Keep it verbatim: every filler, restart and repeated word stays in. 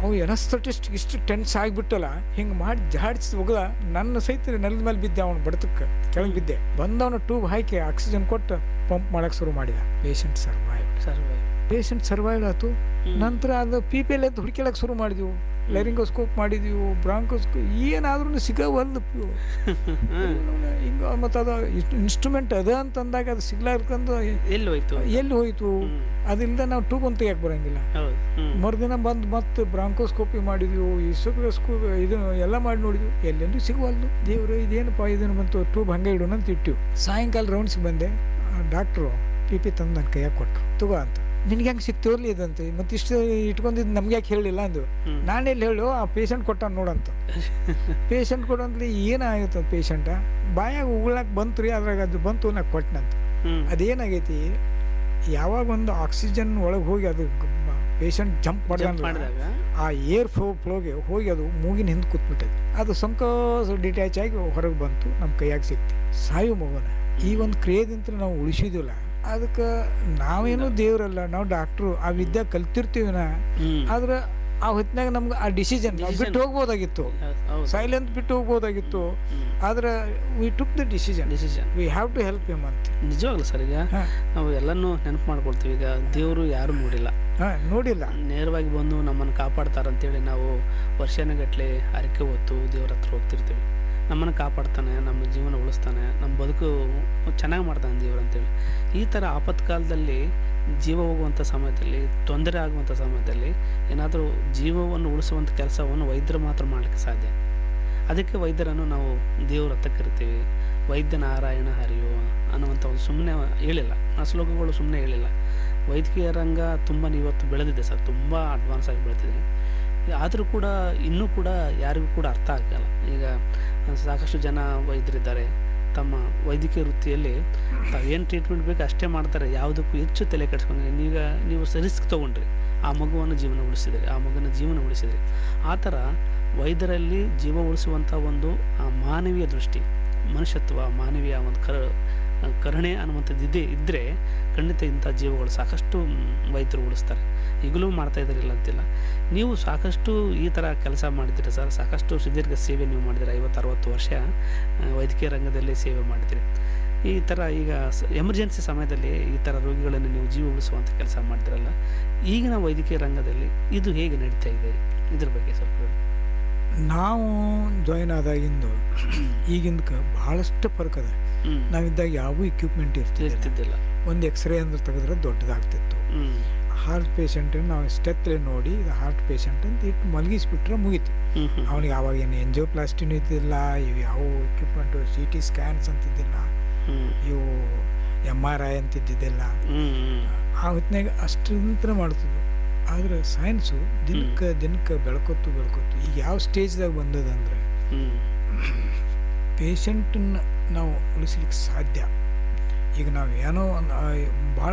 ಅವು ಎನಸ್ತಟಿಸ್ಟ್ ಇಷ್ಟು ಟೆನ್ಸ್ ಆಗಿಬಿಟ್ಟಲ್ಲ ಹಿಂಗೆ ಮಾಡಿ ಜಾಡಿಸಿ ಹೋಗದ ನನ್ನ ಸಹಿತ ನೆಲದ ಮೇಲೆ ಬಿದ್ದೆ, ಅವನು ಬಡತಕ್ಕೆ ಕೆಳಗೆ ಬಿದ್ದೆ. ಬಂದವನು ಟ್ಯೂಬ್ ಹಾಕಿ ಆಕ್ಸಿಜನ್ ಕೊಟ್ಟು ಪಂಪ್ ಮಾಡಕ್ಕೆ ಶುರು ಮಾಡಿದ. Patient survive survive patient survive ಆಯ್ತು. ನಂತರ ಅದು ಪಿ ಪಿ ಎಲ್ ಅಂತ ಹುಡುಕಿಳಕ್ಕೆ ಶುರು ಮಾಡಿದ್ವು, ಲೆರಿಂಗೋಸ್ಕೋಪ್ ಮಾಡಿದ್ವಿ, ಬ್ರಾಂಕೋಸ್ಕೋಪ್, ಏನಾದ್ರೂ ಸಿಗವಲ್ದು ಹಿಂಗೆ. ಮತ್ತು ಅದು ಇನ್ಸ್ಟ್ರೂಮೆಂಟ್ ಅದ ಅಂತಂದಾಗ ಅದು ಸಿಗ್ಲಾರ್ಕಂದು ಎಲ್ಲಿ ಹೋಯ್ತು ಎಲ್ಲಿ ಹೋಯ್ತು ಅದಿಲ್ಲದೆ ನಾವು ಟ್ಯೂಬ್ ಅಂತ ತೆಗಿಯಕ್ಕೆ ಬರೋಂಗಿಲ್ಲ. ಮರುದಿನ ಬಂದು ಮತ್ತೆ ಬ್ರಾಂಕೋಸ್ಕೋಪಿ ಮಾಡಿದ್ವಿ, ಇಸೋಸ್ಕೋಪ್ ಇದನ್ನು ಎಲ್ಲ ಮಾಡಿ ನೋಡಿದ್ವಿ, ಎಲ್ಲೆಂದು ಸಿಗುವಲ್ದು. ದೇವರು ಇದೇನಪ್ಪ ಇದನ್ನು ಬಂತು, ಟ್ಯೂಬ್ ಹಂಗೆ ಇಡೋಣ ಅಂತ ಇಟ್ಟಿವಿ. ಸಾಯಂಕಾಲ ರೌಂಡ್ಸ್ಗೆ ಬಂದೆ, ಡಾಕ್ಟ್ರು ಪಿ ಪಿ ತಂದು ನನ್ನ ಕೈಯಾಗ ಕೊಟ್ಟರು, ತಗೋ ಅಂತ. ನಿನ್ಗೆ ಹೆಂಗೆ ಸಿಕ್ತಿರ್ಲಿ ಇದಂತೆ, ಮತ್ತೆ ಇಷ್ಟು ಇಟ್ಕೊಂಡಿದ್ದು ನಮ್ಗೆ ಯಾಕೆ ಹೇಳಿಲ್ಲ ಅಂದು. ನಾನೆಲ್ಲಿ ಹೇಳು, ಆ ಪೇಷಂಟ್ ಕೊಟ್ಟ ನೋಡಂತ. ಪೇಷಂಟ್ ಕೊಡಂತಲಿ ಏನಾಗುತ್ತೆ ಪೇಷಂಟ ಬಾಯಾಗ ಉಗುಳಕ್ಕೆ ಬಂತು ರೀ, ಅದ್ರಾಗ ಅದು ಬಂತು ನಾ ಕೊಟ್ಟನಂತ. ಅದೇನಾಗೈತಿ, ಯಾವಾಗ ಒಂದು ಆಕ್ಸಿಜನ್ ಒಳಗೆ ಹೋಗಿ ಅದು ಪೇಷಂಟ್ ಜಂಪ್ ಮಾಡಿದಾಗ ಆ ಏರ್ ಫ್ಲೋ ಫ್ಲೋಗೆ ಹೋಗಿ ಅದು ಮೂಗಿನ ಹಿಂದೆ ಕೂತ್ಬಿಟ್ಟೈತಿ. ಅದು ಸಂಕೋಸ ಡಿಟ್ಯಾಚ್ ಆಗಿ ಹೊರಗೆ ಬಂತು, ನಮ್ಮ ಕೈಯಾಗ ಸಿಕ್ತಿ. ಸಾಯು ಮಗುನ ಈ ಒಂದು ಕ್ರಿಯೆದಿಂತ ನಾವು ಉಳಿಸಿದಿಲ್ಲ. ಅದಕ್ಕೆ ನಾವೇನು ದೇವ್ರಲ್ಲ, ನಾವು ಡಾಕ್ಟ್ರು, ಆ ವಿದ್ಯೆ ಕಲ್ತಿರ್ತೀವಿನ. ಆದ್ರೆ ಆ ಹೊತ್ತಿನಾಗ ನಮ್ಗೆ ಆ ಡಿಸಿಷನ್ ನಾವು ಬಿಟ್ಟು ಹೋಗ್ಬೋದಾಗಿತ್ತು, ಸೈಲೆಂಟ್ ಬಿಟ್ಟು ಹೋಗ್ಬೋದಾಗಿತ್ತು. ಆದ್ರೆ we took the decision decision we have to help him ಅಂತ. ನಿಜವಾಗ್ಲು ಸರ್, ಈಗ ನಾವು ಎಲ್ಲನೂ ನೆನಪು ಮಾಡ್ಕೊಳ್ತೀವಿ. ಈಗ ದೇವರು ಯಾರು ನೋಡಿಲ್ಲ, ಹಾಂ ನೋಡಿಲ್ಲ, ನೇರವಾಗಿ ಬಂದು ನಮ್ಮನ್ನು ಕಾಪಾಡ್ತಾರಂತೇಳಿ ನಾವು ವರ್ಷಾನುಗಟ್ಟಲೆ ಅರಿಕೆ ಹೊತ್ತು ದೇವ್ರ ಹತ್ರ ಹೋಗ್ತಿರ್ತೀವಿ. ನಮ್ಮನ್ನು ಕಾಪಾಡ್ತಾನೆ, ನಮ್ಮ ಜೀವನ ಉಳಿಸ್ತಾನೆ, ನಮ್ಮ ಬದುಕು ಚೆನ್ನಾಗಿ ಮಾಡ್ತಾನೆ ದೇವ್ರು ಅಂತೇಳಿ. ಈ ಥರ ಆಪತ್ಕಾಲದಲ್ಲಿ ಜೀವ ಹೋಗುವಂಥ ಸಮಯದಲ್ಲಿ, ತೊಂದರೆ ಆಗುವಂಥ ಸಮಯದಲ್ಲಿ ಏನಾದರೂ ಜೀವವನ್ನು ಉಳಿಸುವಂಥ ಕೆಲಸವನ್ನು ವೈದ್ಯರು ಮಾತ್ರ ಮಾಡಲಿಕ್ಕೆ ಸಾಧ್ಯ. ಅದಕ್ಕೆ ವೈದ್ಯರನ್ನು ನಾವು ದೇವ್ರ ಹತ್ರ ಕರಿತೀವಿ. ವೈದ್ಯ ನಾರಾಯಣ ಹರಿಯೋ ಅನ್ನುವಂಥ ಒಂದು ಸುಮ್ಮನೆ ಹೇಳಿಲ್ಲ, ಆ ಶ್ಲೋಕಗಳು ಸುಮ್ಮನೆ ಹೇಳಿಲ್ಲ. ವೈದ್ಯಕೀಯ ರಂಗ ತುಂಬ ಇವತ್ತು ಬೆಳೆದಿದೆ ಸರ್, ತುಂಬ ಅಡ್ವಾನ್ಸ್ ಆಗಿ ಬೆಳೆದಿದೆ. ಆದರೂ ಕೂಡ ಇನ್ನೂ ಕೂಡ ಯಾರಿಗೂ ಕೂಡ ಅರ್ಥ ಆಗಲ್ಲ. ಈಗ ಸಾಕಷ್ಟು ಜನ ವೈದ್ಯರಿದ್ದಾರೆ, ತಮ್ಮ ವೈದ್ಯಕೀಯ ವೃತ್ತಿಯಲ್ಲಿ ತಾವೇನು ಟ್ರೀಟ್ಮೆಂಟ್ ಬೇಕು ಅಷ್ಟೇ ಮಾಡ್ತಾರೆ, ಯಾವುದಕ್ಕೂ ಹೆಚ್ಚು ತಲೆ ಕೆಡಿಸ್ಕೊಂಡು ಈಗ ನೀವು ರಿಸ್ಕ್ ತೊಗೊಂಡ್ರಿ, ಆ ಮಗುವನ್ನು ಜೀವನ ಉಳಿಸಿದ್ರಿ, ಆ ಮಗುನ ಜೀವನ ಉಳಿಸಿದ್ರಿ. ಆ ಥರ ವೈದ್ಯರಲ್ಲಿ ಜೀವ ಉಳಿಸುವಂಥ ಒಂದು ಮಾನವೀಯ ದೃಷ್ಟಿ, ಮನುಷ್ಯತ್ವ, ಮಾನವೀಯ ಒಂದು ಕರ ಕರುಣೆ ಅನ್ನುವಂಥದ್ದು ಇದೆ ಇದ್ದರೆ ಖಂಡಿತ ಇಂಥ ಜೀವಗಳು ಸಾಕಷ್ಟು ವೈದ್ಯರು ಉಳಿಸ್ತಾರೆ. ಈಗಲೂ ಮಾಡ್ತಾ ಇದ್ದಾರೆ, ಇಲ್ಲ ಅಂತಿಲ್ಲ. ನೀವು ಸಾಕಷ್ಟು ಈ ಥರ ಕೆಲಸ ಮಾಡಿದ್ದೀರಿ ಸರ್, ಸಾಕಷ್ಟು ಸುದೀರ್ಘ ಸೇವೆ ನೀವು ಮಾಡಿದ್ದೀರಿ. ಐವತ್ತು ಅರವತ್ತು ವರ್ಷ ವೈದ್ಯಕೀಯ ರಂಗದಲ್ಲಿ ಸೇವೆ ಮಾಡಿದ್ದೀರಿ. ಈ ಥರ ಈಗ ಎಮರ್ಜೆನ್ಸಿ ಸಮಯದಲ್ಲಿ ಈ ಥರ ರೋಗಿಗಳನ್ನು ನೀವು ಜೀವ ಉಳಿಸುವಂಥ ಕೆಲಸ ಮಾಡ್ತಿರಲ್ಲ, ಈಗಿನ ವೈದ್ಯಕೀಯ ರಂಗದಲ್ಲಿ ಇದು ಹೇಗೆ ನಡೀತಾ ಇದೆ, ಇದ್ರ ಬಗ್ಗೆ ಸ್ವಲ್ಪ ನಾವು ಜಾಯಿನ್ ಆದಾಗಿಂದು ಈಗಿಂದಕ್ಕೆ ಭಾಳಷ್ಟು ಫರ್ಕ್ ಅದ. ನಾವಿದ್ದಾಗ ಯಾವ ಇಕ್ವಿಪ್ಮೆಂಟ್ ಇರ್ತಿದ್ದಿಲ್ಲ. ಒಂದು ಎಕ್ಸ್ರೇ ಅಂದ್ರೆ ತೆಗೆದ್ರೆ ದೊಡ್ಡದಾಗ್ತಿತ್ತು. ಹಾರ್ಟ್ ಪೇಷಂಟ್ ನಾವು ಸ್ಟೆತ್ಲೆ ನೋಡಿ ಇದು ಹಾರ್ಟ್ ಪೇಷಂಟ್ ಅಂತ ಇಟ್ಟು ಮಲಗಿಸ್ಬಿಟ್ರೆ ಮುಗೀತು. ಅವನಿಗೆ ಆವಾಗ ಏನು ಎಂಜಿಯೋಪ್ಲಾಸ್ಟಿನೂ ಇದ್ದಿಲ್ಲ, ಇವು ಯಾವ ಇಕ್ವಿಪ್ಮೆಂಟು, ಸಿ ಟಿ ಸ್ಕ್ಯಾನ್ಸ್ ಅಂತಿದ್ದಿಲ್ಲ, ಇವು ಎಮ್ ಆರ್ ಐ ಅಂತಿದ್ದಿದ್ದಿಲ್ಲ. ಆ ಹೊತ್ತಿನಾಗ ಅಷ್ಟಂತ್ರ ಮಾಡ್ತಿದ್ವು. ಆದರೆ ಸೈನ್ಸು ದಿನಕ್ಕೆ ದಿನಕ್ಕೆ ಬೆಳ್ಕೊತು ಬೆಳ್ಕೊತು ಈಗ ಯಾವ ಸ್ಟೇಜ್ದಾಗ ಬಂದದಂದ್ರೆ ಪೇಷಂಟನ್ನು ನಾವು ಉಳಿಸ್ಲಿಕ್ಕೆ ಸಾಧ್ಯ. ಈಗ ನಾವು ಏನೋ ಒಂದು ಭಾಳ